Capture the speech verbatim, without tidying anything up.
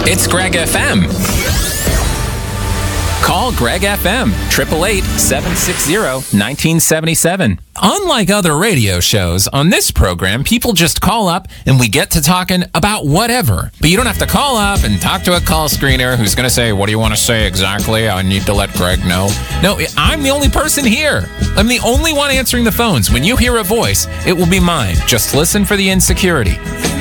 It's Greg F M. Call Greg F M, eight eight eight, seven six zero, one nine seven seven. Unlike other radio shows, on this program, people just call up and we get to talking about whatever. But you don't have to call up and talk to a call screener who's going to say, what do you want to say exactly? I need to let Greg know. No, I'm the only person here. I'm the only one answering the phones. When you hear a voice, it will be mine. Just listen for the insecurity.